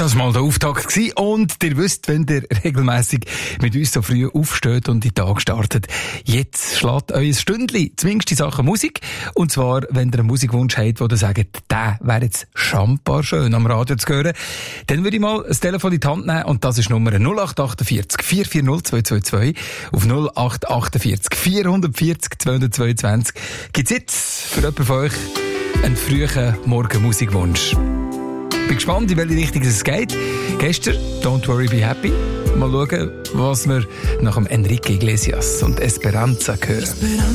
Das war mal der Auftakt gewesen. Und ihr wisst, wenn ihr regelmässig mit uns so früh aufsteht und die Tag startet, jetzt schlägt euer Stündli zumindest in Sachen Musik. Und zwar, wenn ihr einen Musikwunsch habt, wo ihr sagt, der wäre jetzt schambar schön am Radio zu hören, dann würde ich mal das Telefon in die Hand nehmen und das ist Nummer 0848 440 222. Auf 0848 440 222 gibt's jetzt für jemanden von euch einen frühen Morgenmusikwunsch. Bin gespannt, in welche Richtung es geht. Gestern, Don't Worry, Be Happy. Mal schauen, was wir nach dem Enrique Iglesias und Esperanza hören.